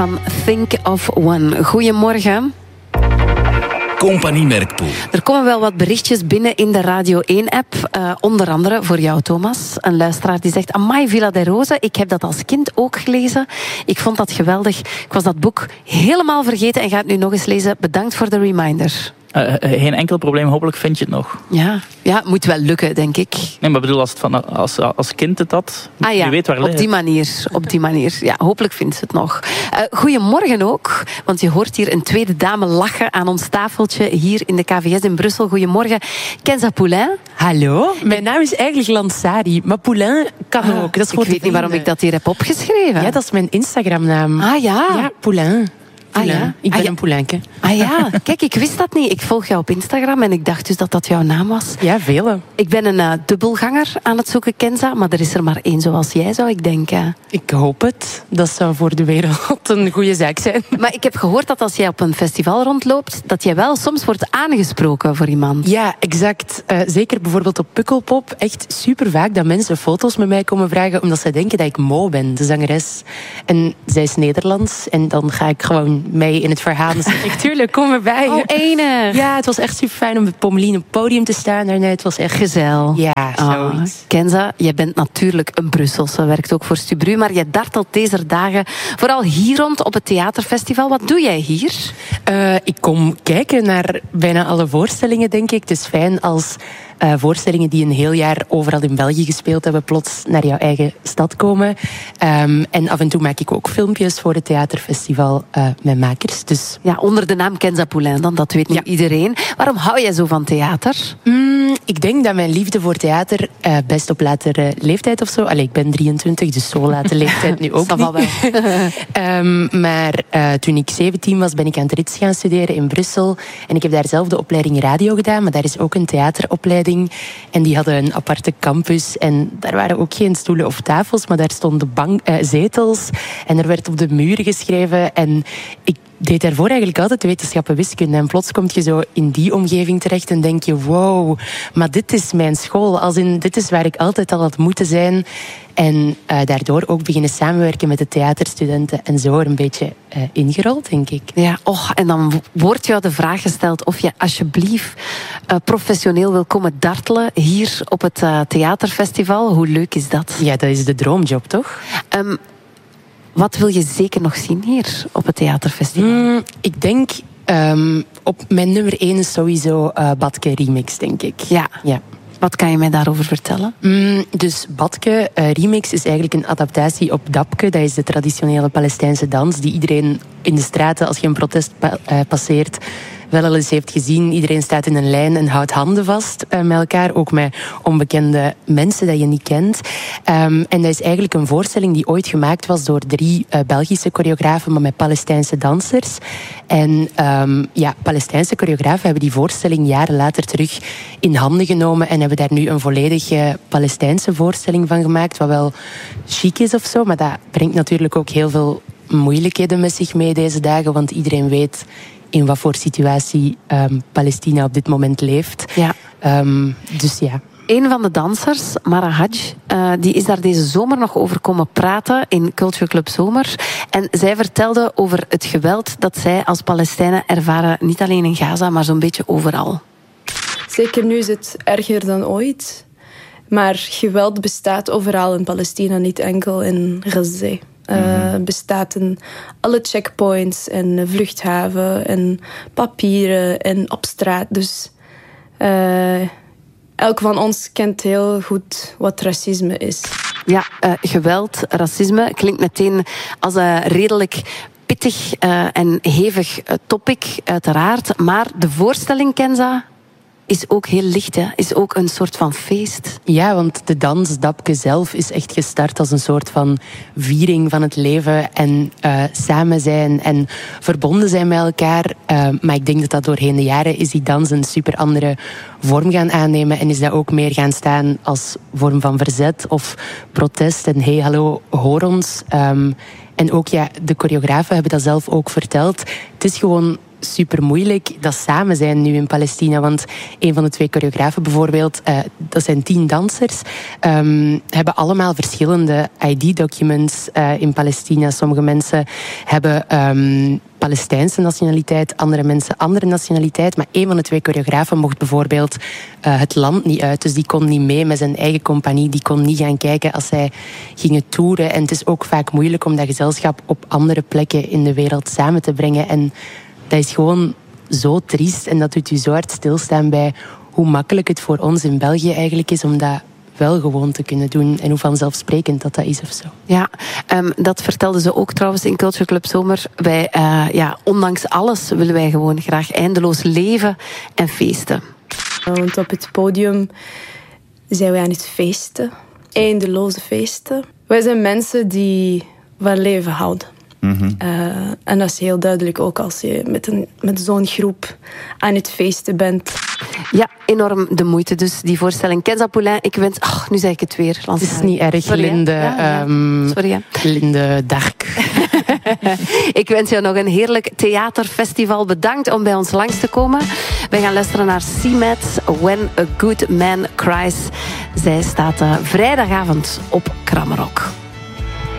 Van Think of One. Goedemorgen. Compagnie Merkpoel. Er komen wel wat berichtjes binnen in de Radio 1-app. Onder andere voor jou, Thomas. Een luisteraar die zegt... Amai, Villa de Rose. Ik heb dat als kind ook gelezen. Ik vond dat geweldig. Ik was dat boek helemaal vergeten en ga het nu nog eens lezen. Bedankt voor de reminder. Geen enkel probleem, hopelijk vind je het nog. Ja, moet wel lukken, denk ik. Nee, maar bedoel, als kind het had, je weet waar het ligt. Op die manier. Ja, hopelijk vindt ze het nog. Goedemorgen ook, want je hoort hier een tweede dame lachen aan ons tafeltje hier in de KVS in Brussel. Goedemorgen, Kenza Poulain. Hallo, mijn naam is eigenlijk Lansari, maar Poulain kan ook. Dat is ik weet niet waarom ik dat hier heb opgeschreven. Ja, dat is mijn Instagramnaam. Ja, Poulain. Ik ben een Poulenke. Kijk, ik wist dat niet. Ik volg jou op Instagram en ik dacht dus dat dat jouw naam was. Ja, vele. Ik ben een dubbelganger aan het zoeken, Kenza, maar er is er maar één zoals jij, zou ik denken. Ik hoop het. Dat zou voor de wereld een goede zaak zijn. Maar ik heb gehoord dat als jij op een festival rondloopt, dat jij wel soms wordt aangesproken voor iemand. Ja, exact. Zeker bijvoorbeeld op Pukkelpop. Echt super vaak dat mensen foto's met mij komen vragen omdat zij denken dat ik Mo ben, de zangeres. En zij is Nederlands en dan ga ik gewoon mee in het verhaal. Dus ik tuurlijk, kom erbij. Oh, ene. Ja, het was echt super fijn om met Pommelien op het podium te staan. Daarnet, het was echt gezel. Ja, zoiets. Kenza, jij bent natuurlijk een Brusselse, werkt ook voor Stubru, maar jij dartelt deze dagen vooral hier rond op het theaterfestival. Wat doe jij hier? Ik kom kijken naar bijna alle voorstellingen, denk ik. Het is fijn als voorstellingen die een heel jaar overal in België gespeeld hebben, plots naar jouw eigen stad komen. En af en toe maak ik ook filmpjes voor het theaterfestival met makers. Dus ja, onder de naam Kenza Poulain dan, dat weet niet iedereen. Waarom hou jij zo van theater? Ik denk dat mijn liefde voor theater best op latere leeftijd of zo... ik ben 23, dus zo late leeftijd nu ook niet. Maar toen ik 17 was, ben ik aan het RITS gaan studeren in Brussel. En ik heb daar zelf de opleiding radio gedaan, maar daar is ook een theateropleiding. En die hadden een aparte campus. En daar waren ook geen stoelen of tafels, maar daar stonden zetels. En er werd op de muren geschreven. En ik deed daarvoor eigenlijk altijd wetenschappen wiskunde. En plots kom je zo in die omgeving terecht en denk je, wow, maar dit is mijn school. Als in, dit is waar ik altijd al had moeten zijn. En daardoor ook beginnen samenwerken met de theaterstudenten. En zo er een beetje ingerold, denk ik. Ja, en dan wordt jou de vraag gesteld of je alsjeblieft professioneel wil komen dartelen hier op het theaterfestival. Hoe leuk is dat? Ja, dat is de droomjob, toch? Wat wil je zeker nog zien hier op het theaterfestival? Ik denk op mijn nummer 1 is sowieso Batke Remix, denk ik. Ja. Wat kan je mij daarover vertellen? Dus Batke Remix is eigenlijk een adaptatie op Dabke. Dat is de traditionele Palestijnse dans die iedereen in de straten, als je een protest passeert, wel al eens heeft gezien. Iedereen staat in een lijn en houdt handen vast met elkaar. Ook met onbekende mensen dat je niet kent. En dat is eigenlijk een voorstelling die ooit gemaakt was door 3 Belgische choreografen, maar met Palestijnse dansers. En Palestijnse choreografen hebben die voorstelling jaren later terug in handen genomen en hebben daar nu een volledige Palestijnse voorstelling van gemaakt, wat wel chic is of zo, maar dat brengt natuurlijk ook heel veel moeilijkheden met zich mee deze dagen, want iedereen weet in wat voor situatie Palestina op dit moment leeft. Ja. Dus ja. Een van de dansers, Mara Hadj, die is daar deze zomer nog over komen praten in Culture Club Zomer. En zij vertelde over het geweld dat zij als Palestijnen ervaren, niet alleen in Gaza, maar zo'n beetje overal. Zeker nu is het erger dan ooit. Maar geweld bestaat overal in Palestina, niet enkel in Gaza. Bestaat in alle checkpoints en vluchthaven en papieren en op straat. Dus elk van ons kent heel goed wat racisme is. Ja, geweld, racisme klinkt meteen als een redelijk pittig en hevig topic, uiteraard. Maar de voorstelling, Kenza, is ook heel licht, hè? Is ook een soort van feest. Ja, want de dans Dabke zelf is echt gestart als een soort van viering van het leven en samen zijn en verbonden zijn met elkaar. Maar ik denk dat doorheen de jaren is die dans een super andere vorm gaan aannemen en is dat ook meer gaan staan als vorm van verzet of protest en hey, hallo, hoor ons. En ook de choreografen hebben dat zelf ook verteld. Het is gewoon super moeilijk, dat samen zijn nu in Palestina. Want een van de 2 choreografen bijvoorbeeld, dat zijn 10 dansers, hebben allemaal verschillende ID-documents in Palestina. Sommige mensen hebben Palestijnse nationaliteit, andere mensen andere nationaliteit. Maar een van de 2 choreografen mocht bijvoorbeeld het land niet uit. Dus die kon niet mee met zijn eigen compagnie. Die kon niet gaan kijken als zij gingen toeren. En het is ook vaak moeilijk om dat gezelschap op andere plekken in de wereld samen te brengen. En dat is gewoon zo triest. En dat doet u zo hard stilstaan bij hoe makkelijk het voor ons in België eigenlijk is om dat wel gewoon te kunnen doen. En hoe vanzelfsprekend dat is of zo. Ja, dat vertelden ze ook trouwens in Culture Club Zomer. Wij, ondanks alles willen wij gewoon graag eindeloos leven en feesten. Want op het podium zijn wij aan het feesten. Eindeloze feesten. Wij zijn mensen die van leven houden. Mm-hmm. En dat is heel duidelijk ook als je met zo'n groep aan het feesten bent. Ja, enorm de moeite. Dus die voorstelling Kenza Poulain, ik wens... nu zeg ik het weer. Het is niet erg, sorry, Linde. Sorry, Linde Dark. Ik wens jou nog een heerlijk theaterfestival. Bedankt om bij ons langs te komen. Wij gaan luisteren naar C-Mad, When a Good Man Cries. Zij staat vrijdagavond op Kramrock.